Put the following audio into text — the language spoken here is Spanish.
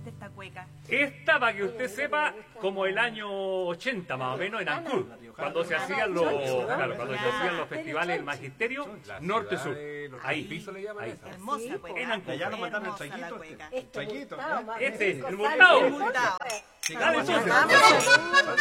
hiciste esta cueca? Esta, para que usted sepa, como el año 80 más o menos en Ancud, cuando se hacían los festivales del magisterio norte-sur. Ahí, ahí. Hermosa cueca. En Ancud. Ya nos mandaron el Hermosa la traguito. cueca. Traguito. Este, el montado. Montado. Dale, socio. Vamos.